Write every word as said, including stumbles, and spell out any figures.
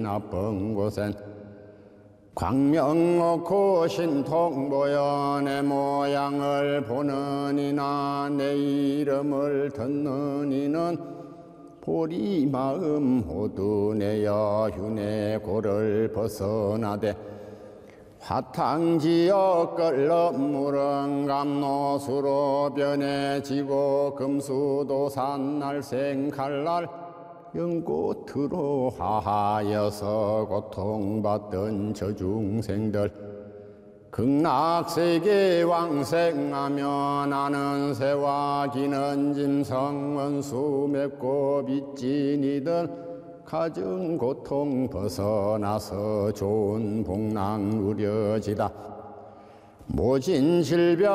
나쁜 곳엔 광명 놓고 신통 보여 내 모양을 보는 이나 내 이름을 듣는 이는 보리 마음 모두 내어 휴내 고를 벗어나되 화탕지어 끓러 물은 감노수로 변해지고 금수도산 날생 칼날 연꽃으로 하하여서 고통받던 저 중생들 극락세계 왕생하며 나는 새와 기는 짐승 원수 맺고 빚진 이들 가증 고통 벗어나서 좋은 복락 누려지다 모진 질병